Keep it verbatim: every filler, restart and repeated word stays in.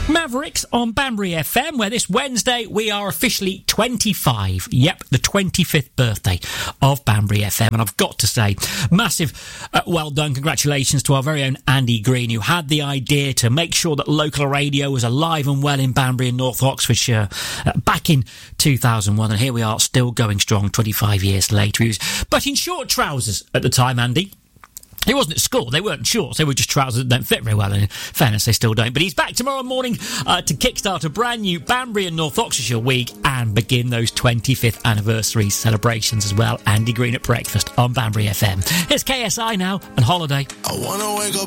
Mavericks on Banbury F M, where this Wednesday we are officially twenty-five. Yep, the twenty-fifth birthday of Banbury F M. And I've got to say, massive uh, well done, congratulations to our very own Andy Green, who had the idea to make sure that local radio was alive and well in Banbury and North Oxfordshire uh, back in two thousand one. And here we are, still going strong twenty-five years later. He was, but in short trousers at the time, Andy. He wasn't at school. They weren't shorts. They were just trousers that don't fit very well. And in fairness, they still don't. But he's back tomorrow morning uh, to kickstart a brand new Banbury and North Oxfordshire week and begin those twenty-fifth anniversary celebrations as well. Andy Green at breakfast on Banbury F M. It's K S I now and Holiday. I wanna wake up